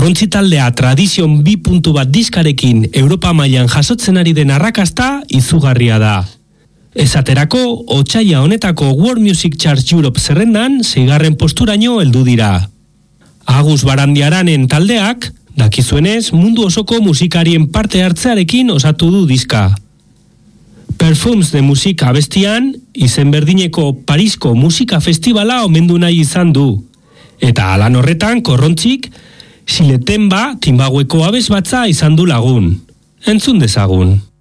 Korrontzi taldea Tradizion 2.1 diskarekin Europa mailan jasotzen ari den arrakasta izugarria da. Esaterako, otsaila honetako World Music Charts Europe zerrendan 6. posturaino heldu dira. Agus Barandiaranen taldeak, dakizuenez, mundu osoko musikarien parte hartzearekin osatu du diska. Perfumes de Musika abestian, izen berdineko Parisko Musika Festivala omendu nahi izan du. Eta alan horretan, Korrontzik, Siletemba, Timbagueko abesbatza izan du lagun. Entzun dezagun.